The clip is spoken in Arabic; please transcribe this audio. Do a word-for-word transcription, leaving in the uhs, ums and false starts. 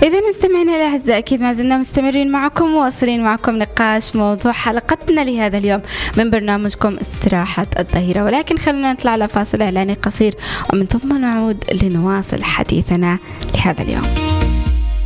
إذا مستمعينا الأعزاء أكيد ما زلنا مستمرين معكم مواصلين معكم نقاش موضوع حلقتنا لهذا اليوم من برنامجكم استراحة الظهيرة، ولكن خلينا نطلع على فاصل إعلاني قصير ومن ثم نعود لنواصل حديثنا لهذا اليوم.